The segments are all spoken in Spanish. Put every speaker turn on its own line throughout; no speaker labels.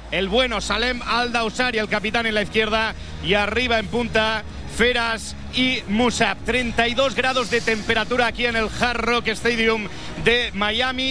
el bueno Salem Al-Dawsari, el capitán, en la izquierda, y arriba en punta Feras y Musab. 32 grados de temperatura aquí en el Hard Rock Stadium de Miami,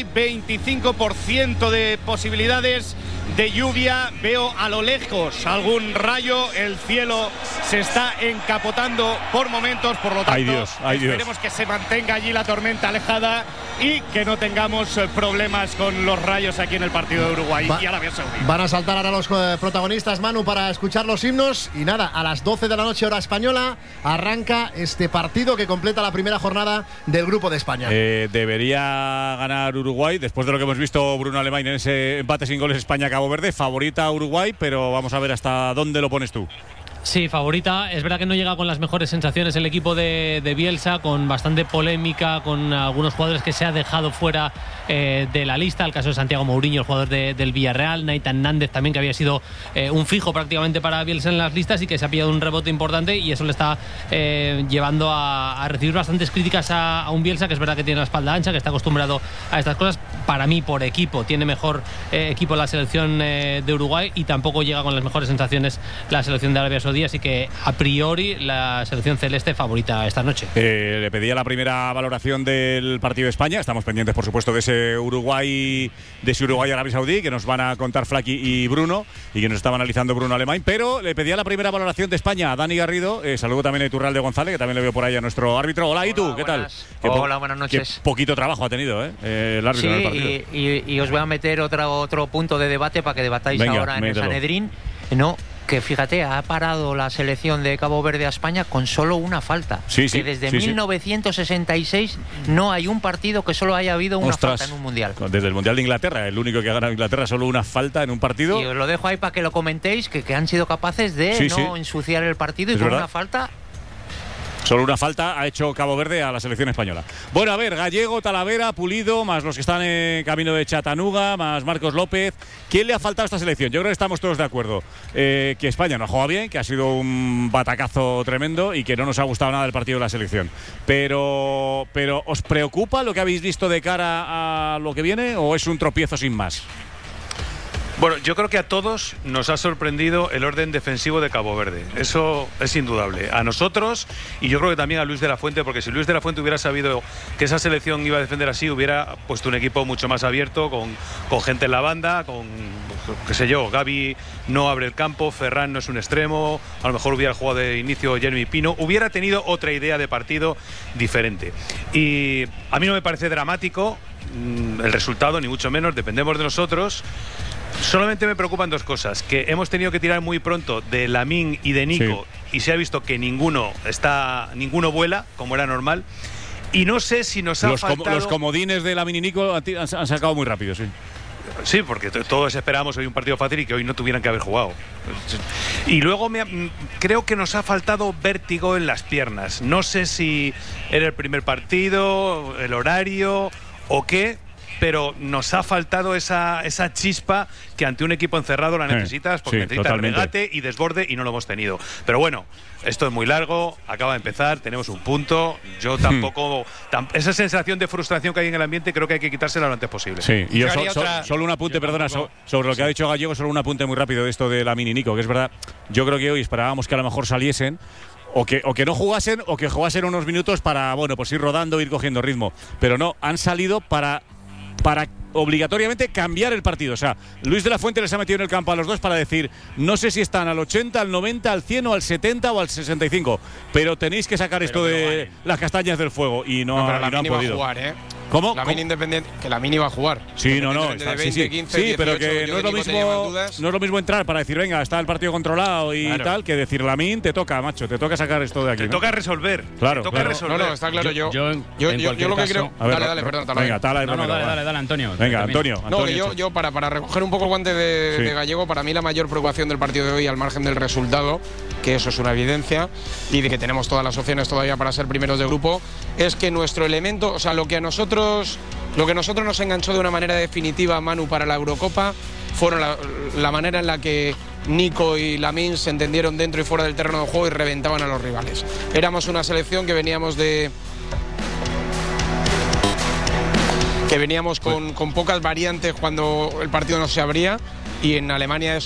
25% de posibilidades de lluvia. Veo a lo lejos algún rayo, el cielo se está encapotando por momentos, por lo tanto esperemos que se mantenga allí la tormenta alejada y que no tengamos problemas con los rayos aquí en el partido de Uruguay y Arabia Saudí.
Van a saltar ahora los protagonistas, Manu, para escuchar los himnos. Y nada, a las 12 de la noche hora española arranca este partido que completa la primera jornada del Grupo de España.
Debería ganar Uruguay después de lo que hemos visto Bruno Alemany en ese empate sin goles España-Cabo Verde. Favorita a Uruguay, pero vamos a ver hasta dónde lo pones tú.
Sí, favorita. Es verdad que no llega con las mejores sensaciones el equipo de Bielsa, con bastante polémica, con algunos jugadores que se ha dejado fuera de la lista. El caso de Santiago Mourinho, el jugador del Villarreal, Nathan Nández también, que había sido un fijo prácticamente para Bielsa en las listas y que se ha pillado un rebote importante, y eso le está llevando a recibir bastantes críticas a un Bielsa que es verdad que tiene la espalda ancha, que está acostumbrado a estas cosas. Para mí, por equipo, tiene mejor equipo la selección de Uruguay, y tampoco llega con las mejores sensaciones la selección de Arabia Saudí, así que a priori la selección celeste favorita esta noche.
Le pedía la primera valoración del partido de España. Estamos pendientes, por supuesto, de ese Uruguay-Arabia Saudí, que nos van a contar Flaky y Bruno, y que nos estaba analizando Bruno Alemany. Pero le pedía la primera valoración de España a Dani Garrido. Saludo también a Iturralde González, que también le veo por ahí a nuestro árbitro. Hola, Itu, ¿qué tal?
Hola, buenas noches.
Qué poquito trabajo ha tenido el árbitro en el partido.
Y os voy a meter otro punto de debate para que debatáis ahora en el Sanedrín. No, que fíjate, ha parado la selección de Cabo Verde a España con solo una falta. Que desde 1966 no hay un partido que solo haya habido una falta en un mundial.
Desde el Mundial de Inglaterra, el único que ha ganado Inglaterra, solo una falta en un partido.
Y os lo dejo ahí para que lo comentéis, que han sido capaces de no ensuciar el partido, y con una falta.
Solo una falta ha hecho Cabo Verde a la selección española. Bueno, a ver, Gallego, Talavera, Pulido, más los que están en camino de Chattanooga, más Marcos López. ¿Quién le ha faltado a esta selección? Yo creo que estamos todos de acuerdo. Que España no ha jugado bien, que ha sido un batacazo tremendo y que no nos ha gustado nada el partido de la selección. Pero ¿os preocupa lo que habéis visto de cara a lo que viene, o es un tropiezo sin más?
Bueno, yo creo que a todos nos ha sorprendido el orden defensivo de Cabo Verde. Eso es indudable. A nosotros, y yo creo que también a Luis de la Fuente, porque si Luis de la Fuente hubiera sabido que esa selección iba a defender así, hubiera puesto un equipo mucho más abierto, con gente en la banda, con, qué sé yo, Gavi no abre el campo, Ferran no es un extremo, a lo mejor hubiera jugado de inicio Jeremy Pino, hubiera tenido otra idea de partido diferente. Y a mí no me parece dramático el resultado, ni mucho menos, dependemos de nosotros. Solamente me preocupan dos cosas: que hemos tenido que tirar muy pronto de Lamine y de Nico, y se ha visto que ninguno vuela como era normal, y no sé si nos ha faltado...
Los comodines de Lamine y Nico han sacado muy rápido, sí.
Sí, porque todos esperábamos hoy un partido fácil y que hoy no tuvieran que haber jugado. Y luego creo que nos ha faltado vértigo en las piernas. No sé si era el primer partido, el horario o qué, pero nos ha faltado esa chispa que ante un equipo encerrado la necesitas, porque necesitas regate y desborde, y no lo hemos tenido. Pero bueno, esto es muy largo, acaba de empezar, tenemos un punto. Yo tampoco... esa sensación de frustración que hay en el ambiente creo que hay que quitársela lo antes posible.
Sí, y yo solo un apunte, perdona, sobre lo que ha dicho Gallego, solo un apunte muy rápido de esto de Lamine y Nico, que es verdad, yo creo que hoy esperábamos que a lo mejor saliesen, o que no jugasen, o que jugasen unos minutos para, bueno, pues ir rodando, ir cogiendo ritmo. Pero no, han salido para obligatoriamente cambiar el partido. O sea, Luis de la Fuente les ha metido en el campo a los dos para decir, no sé si están al 80, al 90, al 100 o al 70 o al 65, pero tenéis que sacar esto de las castañas del fuego, y no han podido.
Jugar, ¿eh?
¿Cómo?
Lamine independiente, que Lamine iba a jugar.
Sí, no, sí, pero que no es lo mismo entrar para decir, venga, está el partido controlado y tal, que decir, Lamine, te toca, macho, te toca sacar esto de aquí.
Te toca resolver.
Claro,
resolver.
No, está claro. Yo lo que creo... Dale, perdón.
Venga,
dale, Antonio.
Venga, Antonio.
No, que yo para recoger un poco el guante de Gallego, para mí la mayor preocupación del partido de hoy, al margen del resultado, que eso es una evidencia, y de que tenemos todas las opciones todavía para ser primeros de grupo, es que nuestro elemento, o sea, lo que a nosotros nos enganchó de una manera definitiva, Manu, para la Eurocopa, fueron la manera en la que Nico y Lamine se entendieron dentro y fuera del terreno de juego y reventaban a los rivales. Éramos una selección que veníamos con pocas variantes cuando el partido no se abría, y en Alemania